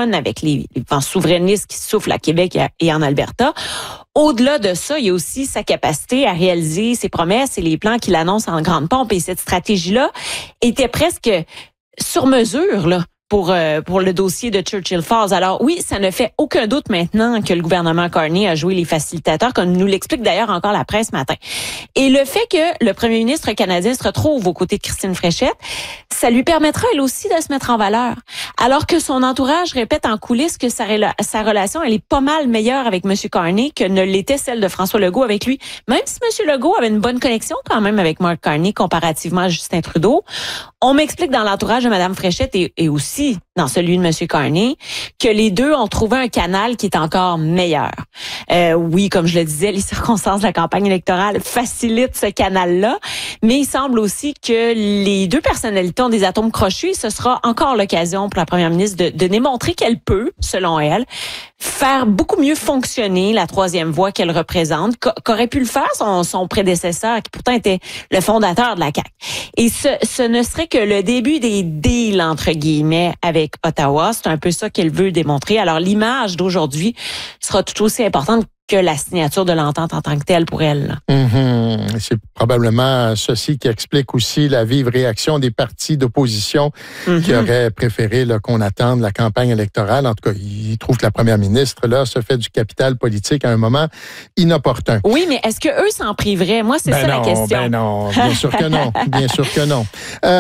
autochtones, avec les vents souverainistes qui soufflent à Québec et en Alberta. Au-delà de ça, il y a aussi sa capacité à réaliser ses promesses et les plans qu'il annonce en grande pompe. Et cette stratégie-là était presque sur mesure, là, pour le dossier de Churchill Falls. Alors oui, ça ne fait aucun doute maintenant que le gouvernement Carney a joué les facilitateurs, comme nous l'explique d'ailleurs encore la presse ce matin. Et le fait que le premier ministre canadien se retrouve aux côtés de Christine Fréchette, ça lui permettra elle aussi de se mettre en valeur. Alors que son entourage répète en coulisses que sa relation, elle est pas mal meilleure avec M. Carney que ne l'était celle de François Legault avec lui. Même si M. Legault avait une bonne connexion quand même avec Mark Carney comparativement à Justin Trudeau, on m'explique dans l'entourage de Mme Fréchette et aussi dans celui de M. Carney, que les deux ont trouvé un canal qui est encore meilleur. Oui, comme je le disais, les circonstances de la campagne électorale facilitent ce canal-là, mais il semble aussi que les deux personnalités ont des atomes crochus. Ce sera encore l'occasion pour la première ministre de démontrer qu'elle peut, selon elle, faire beaucoup mieux fonctionner la troisième voie qu'elle représente, qu'aurait pu le faire son prédécesseur, qui pourtant était le fondateur de la CAQ. Et ce ne serait que le début des deals, entre guillemets, avec Ottawa. C'est un peu ça qu'elle veut démontrer. Alors, l'image d'aujourd'hui sera tout aussi importante que la signature de l'entente en tant que telle pour elle. C'est probablement ceci qui explique aussi la vive réaction des partis d'opposition qui auraient préféré là, qu'on attende la campagne électorale. En tout cas, ils trouvent que la première ministre là se fait du capital politique à un moment inopportun. Oui, mais est-ce que eux s'en priveraient? Moi, c'est la question. Ben non, bien sûr que non. Bien sûr que non.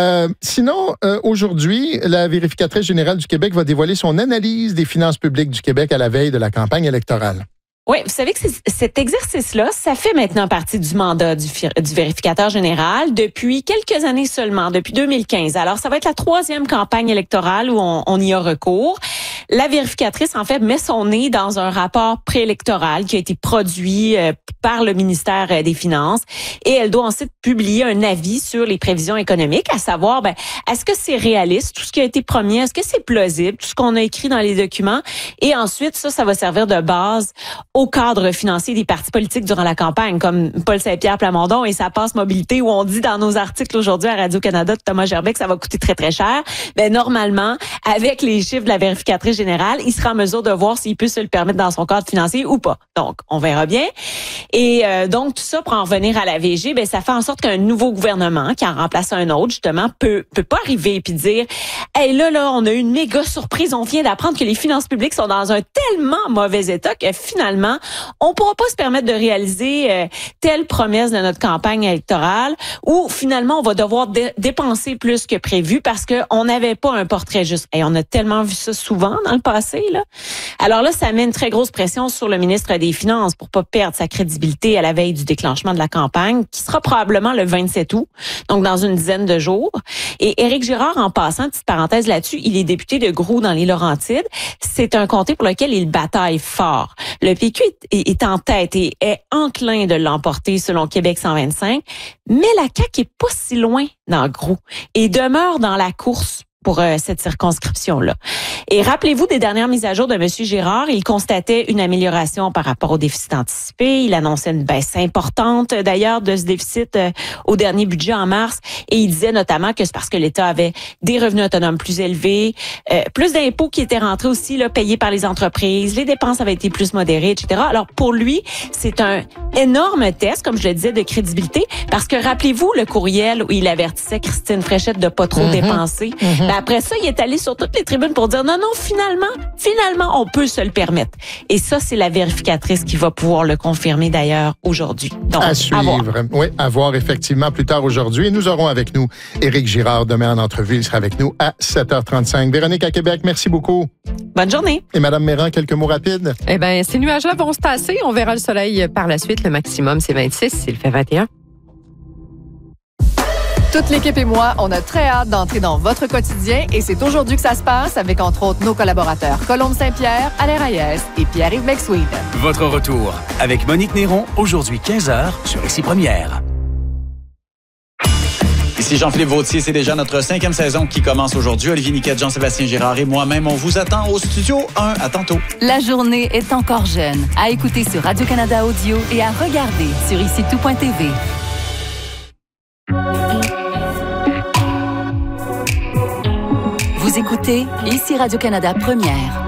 Sinon, aujourd'hui, la vérificatrice générale du Québec va dévoiler son analyse des finances publiques du Québec à la veille de la campagne électorale. Oui, vous savez que cet exercice-là, ça fait maintenant partie du mandat du vérificateur général depuis quelques années seulement, depuis 2015. Alors, ça va être la troisième campagne électorale où on y a recours. La vérificatrice, en fait, met son nez dans un rapport préélectoral qui a été produit par le ministère des Finances et elle doit ensuite publier un avis sur les prévisions économiques, à savoir, est-ce que c'est réaliste, tout ce qui a été promis, est-ce que c'est plausible, tout ce qu'on a écrit dans les documents, et ensuite, ça va servir de base au cadre financier des partis politiques durant la campagne, comme Paul Saint-Pierre Plamondon et sa passe mobilité, où on dit dans nos articles aujourd'hui à Radio-Canada de Thomas Gerbet que ça va coûter très, très cher. Normalement, avec les chiffres de la vérificatrice générale, il sera en mesure de voir s'il peut se le permettre dans son cadre financier ou pas. Donc, on verra bien. Et donc, tout ça, pour en revenir à la VG, ça fait en sorte qu'un nouveau gouvernement, qui en remplace un autre, justement, peut pas arriver et puis dire « Hey, là, on a eu une méga surprise. On vient d'apprendre que les finances publiques sont dans un tellement mauvais état que finalement, on pourra pas se permettre de réaliser telle promesse de notre campagne électorale ou finalement, on va devoir dépenser plus que prévu parce qu'on n'avait pas un portrait juste. » Et on a tellement vu ça souvent dans le passé, là. Alors là, ça met une très grosse pression sur le ministre des Finances pour pas perdre sa crédibilité à la veille du déclenchement de la campagne, qui sera probablement le 27 août, donc dans une dizaine de jours. Et Éric Girard, en passant, petite parenthèse là-dessus, il est député de Groux dans les Laurentides. C'est un comté pour lequel il bataille fort. Le PQ est en tête et est enclin de l'emporter selon Québec 125, mais la CAQ est pas si loin dans Groux et demeure dans la course pour cette circonscription-là. Et rappelez-vous des dernières mises à jour de M. Girard, il constatait une amélioration par rapport au déficit anticipé. Il annonçait une baisse importante, d'ailleurs, de ce déficit au dernier budget en mars. Et il disait notamment que c'est parce que l'État avait des revenus autonomes plus élevés, plus d'impôts qui étaient rentrés aussi, là, payés par les entreprises, les dépenses avaient été plus modérées, etc. Alors, pour lui, c'est un énorme test, comme je le disais, de crédibilité, parce que rappelez-vous le courriel où il avertissait Christine Fréchette de pas trop dépenser. Après ça, il est allé sur toutes les tribunes pour dire non, finalement, on peut se le permettre. Et ça, c'est la vérificatrice qui va pouvoir le confirmer d'ailleurs aujourd'hui. Donc, à suivre. Oui, à voir effectivement plus tard aujourd'hui. Et nous aurons avec nous Éric Girard demain en entrevue. Il sera avec nous à 7h35. Véronique à Québec, merci beaucoup. Bonne journée. Et Mme Méran, quelques mots rapides? Ces nuages-là vont se tasser. On verra le soleil par la suite. Le maximum, c'est 26. Il fait 21. Toute l'équipe et moi, on a très hâte d'entrer dans votre quotidien et c'est aujourd'hui que ça se passe avec entre autres nos collaborateurs Colombe Saint-Pierre, Alain Reyes et Pierre-Yves McSween. Votre retour avec Monique Néron, aujourd'hui 15h sur Ici Première. Ici Jean-Philippe Vautier, c'est déjà notre 5e saison qui commence aujourd'hui. Olivier Niquette, Jean-Sébastien Girard et moi-même, on vous attend au studio 1. À tantôt. La journée est encore jeune. À écouter sur Radio-Canada Audio et à regarder sur IciTout.tv. Vous écoutez Ici Radio-Canada Première.